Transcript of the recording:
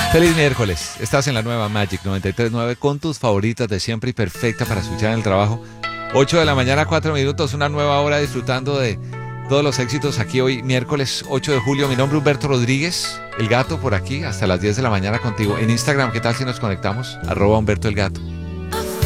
Feliz miércoles. Estás en la nueva Magic 93.9 con tus favoritas de siempre y perfecta para escuchar en el trabajo. 8 de la mañana, 4 minutos, una nueva hora disfrutando de todos los éxitos aquí hoy, miércoles 8 de julio. Mi nombre es Humberto Rodríguez, el gato por aquí, hasta las 10 de la mañana contigo. En Instagram, ¿qué tal si nos conectamos? @Humberto el Gato.